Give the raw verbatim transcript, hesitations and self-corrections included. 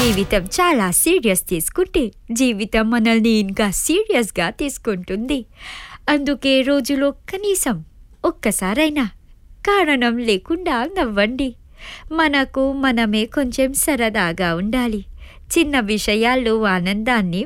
జీవితం చాలా సీరియస్ తీసుకుంటే జీవితం మనల్ని ఇంకా సీరియస్గా తీసుకుంటుంది. అందుకే రోజులో కనీసం ఒక్కసారైనా కారణం లేకుండా నవ్వండి. మనకు మనమే కొంచెం సరదాగా ఉండాలి. చిన్న విషయాల్లో ఆనందాన్ని